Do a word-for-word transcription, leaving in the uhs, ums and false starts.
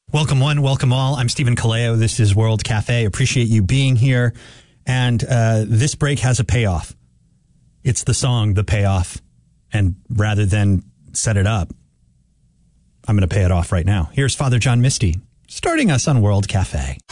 Welcome one, welcome all. I'm Stephen Kaleo. This is World Cafe. Appreciate you being here. And uh, this break has a payoff. It's the song, The Payoff. And rather than set it up, I'm going to pay it off right now. Here's Father John Misty, starting us on World Cafe.